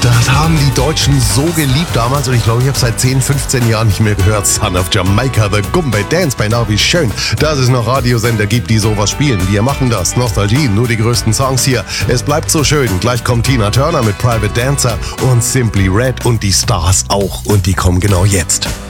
Das haben die Deutschen so geliebt damals und ich glaube, ich habe seit 10, 15 Jahren nicht mehr gehört. Son of Jamaica, The Goombay Dance Band. Oh, wie schön, dass es noch Radiosender gibt, die sowas spielen. Wir machen das. Nostalgie, nur die größten Songs hier. Es bleibt so schön. Gleich kommt Tina Turner mit Private Dancer und Simply Red und die Stars auch. Und die kommen genau jetzt.